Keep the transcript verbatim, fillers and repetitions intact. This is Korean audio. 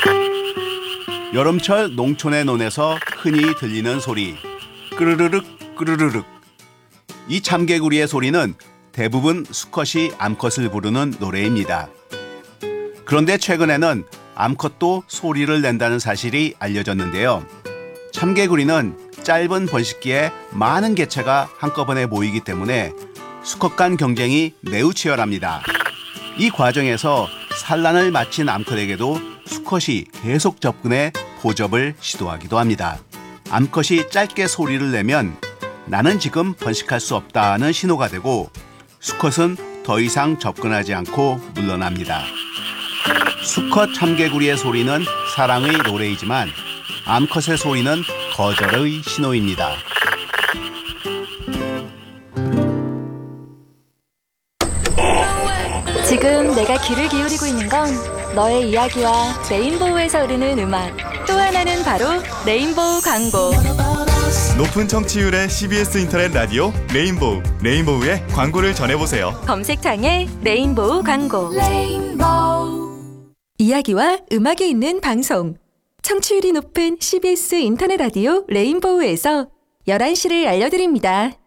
여름철 농촌의 논에서 흔히 들리는 소리, 끄르르륵 끄르르륵. 이 참개구리의 소리는 대부분 수컷이 암컷을 부르는 노래입니다. 그런데 최근에는 암컷도 소리를 낸다는 사실이 알려졌는데요. 참개구리는 짧은 번식기에 많은 개체가 한꺼번에 모이기 때문에 수컷 간 경쟁이 매우 치열합니다. 이 과정에서 산란을 마친 암컷에게도 수컷이 계속 접근해 포접을 시도하기도 합니다. 암컷이 짧게 소리를 내면 나는 지금 번식할 수 없다는 신호가 되고 수컷은 더 이상 접근하지 않고 물러납니다. 수컷 참개구리의 소리는 사랑의 노래이지만 암컷의 소리는 거절의 신호입니다. 지금 내가 귀를 기울이고 있는 건 너의 이야기와 레인보우에서 흐르는 음악, 또 하나는 바로 레인보우 광고. 높은 청취율의 씨비에스 인터넷 라디오 레인보우, 레인보우의 광고를 전해보세요. 검색창에 레인보우 광고. 레인보우. 이야기와 음악이 있는 방송. 청취율이 높은 씨비에스 인터넷 라디오 레인보우에서 열한 시를 알려드립니다.